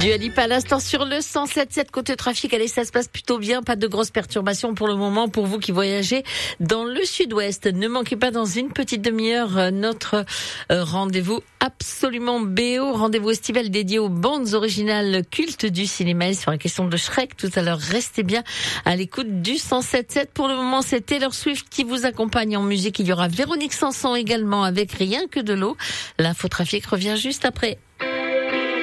Dua Lipa à l'instant sur le 107.7 côté trafic. Allez, ça se passe plutôt bien. Pas de grosses perturbations pour le moment pour vous qui voyagez dans le sud-ouest. Ne manquez pas dans une petite demi-heure notre rendez-vous absolument BO. Rendez-vous estival dédié aux bandes originales cultes du cinéma et sur la question de Shrek tout à l'heure. Restez bien à l'écoute du 107.7. Pour le moment, c'est Taylor Swift qui vous accompagne en musique. Il y aura Véronique Sanson également avec Rien que de l'eau. L'infotrafic revient juste après.